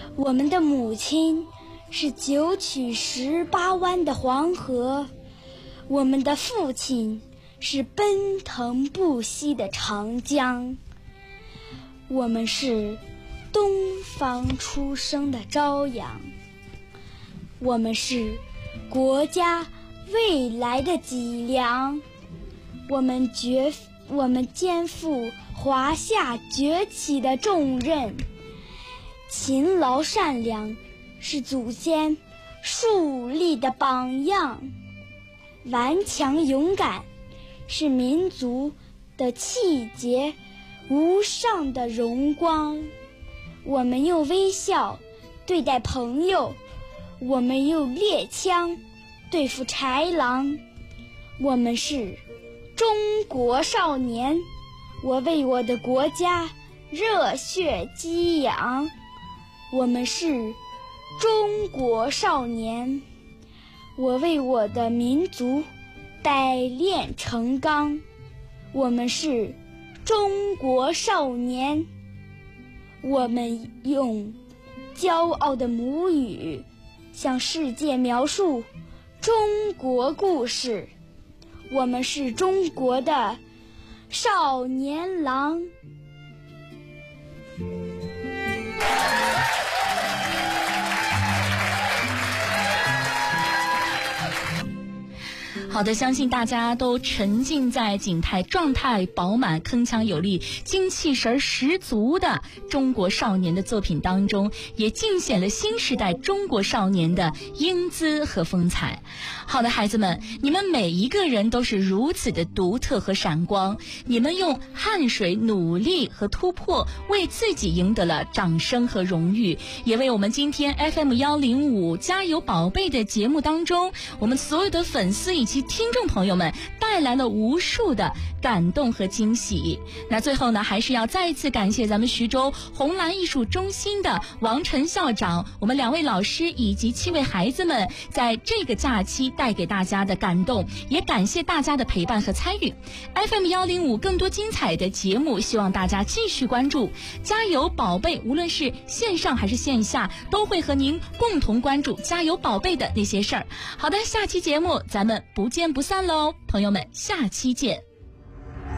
我们的母亲是9曲18弯的黄河，我们的父亲是奔腾不息的长江。我们是东方初生的朝阳，我们是国家未来的脊梁。我们肩负华夏崛起的重任，勤劳善良是祖先树立的榜样，顽强勇敢是民族的气节无上的荣光。我们用微笑对待朋友，我们用猎枪对付豺狼。我们是中国少年，我为我的国家热血激扬。我们是中国少年，我为我的民族百炼成钢。我们是中国少年，我们用骄傲的母语向世界描述中国故事。我们是中国的少年郎。 好的，相信大家都沉浸在景泰状态饱满、铿锵有力、精气神十足的中国少年的作品当中，也尽显了新时代中国少年的英姿和风采。好的，孩子们，你们每一个人都是如此的独特和闪光，你们用汗水、努力和突破为自己赢得了掌声和荣誉，也为我们今天 FM105 加油宝贝的节目当中，我们所有的粉丝以及听众朋友们带来了无数的感动和惊喜。那最后呢，还是要再一次感谢咱们徐州红蓝艺术中心的王晨校长，我们2位老师以及7位孩子们在这个假期带给大家的感动，也感谢大家的陪伴和参与。 FM105 更多精彩的节目，希望大家继续关注，加油宝贝无论是线上还是线下，都会和您共同关注加油宝贝的那些事儿。好的，下期节目咱们不见不散喽，朋友们，下期见。